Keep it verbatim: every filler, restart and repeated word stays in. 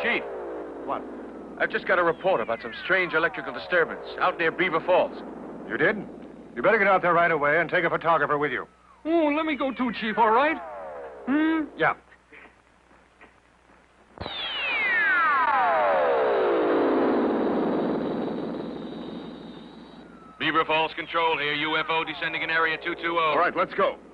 Chief. What? I've just got a report about some strange electrical disturbance out near Beaver Falls. You did? You better get out there right away and take a photographer with you. Oh, let me go too, Chief, all right? Hmm? Yeah. Beaver Falls Control here, U F O descending in area two two zero. All right, let's go.